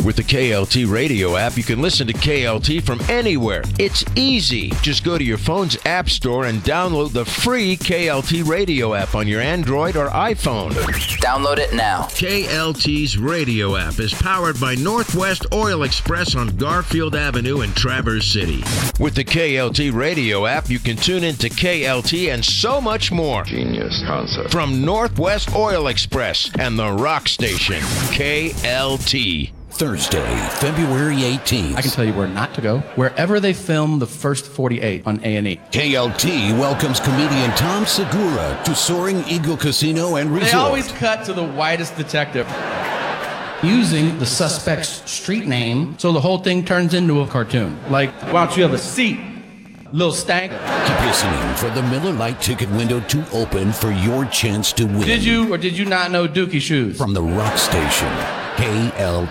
With the KLT radio app, you can listen to KLT from anywhere. It's easy. Just go to your phone's app store and download the free KLT radio app on your Android or iPhone. Download it now. KLT's radio app is powered by Northwest Oil Express on Garfield Avenue in Traverse City. With the KLT radio app, you can tune into KLT and so much more. Genius concept. From Northwest Oil Express and the rock station, KLT. Thursday, February 18th. I can tell you where not to go. Wherever they film The First 48 on A&E. KLT welcomes comedian Tom Segura to Soaring Eagle Casino and Resort. They always cut to the whitest detective. Using the suspect's street name, so the whole thing turns into a cartoon. Like, why don't you have a seat, little stank? Keep listening for the Miller Lite ticket window to open for your chance to win. Did you or did you not know Dookie Shoes? From the rock station, KLT.